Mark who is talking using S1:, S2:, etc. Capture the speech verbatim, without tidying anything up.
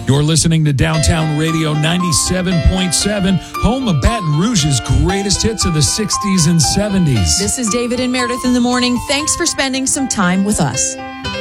S1: You're listening to Downtown Radio ninety-seven point seven, home of Baton Rouge's greatest hits of the sixties and seventies.
S2: This is David and Meredith in the morning. Thanks for spending some time with us.